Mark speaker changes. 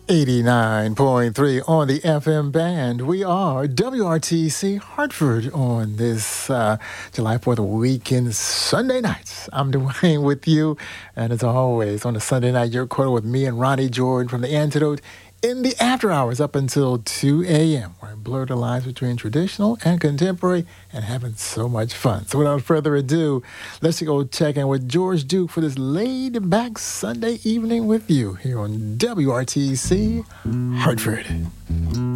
Speaker 1: 89.3 on the FM band. We are WRTC Hartford on this July 4th weekend, Sunday nights. I'm Dwayne with you. And as always, on a Sunday night, you're quoted with me and Ronnie Jordan from The Antidote in the after hours up until 2 a.m. We're blur the lines between traditional and contemporary and having so much fun. So without further ado, let's go check in with George Duke for this laid-back Sunday evening with you here on WRTC Hartford.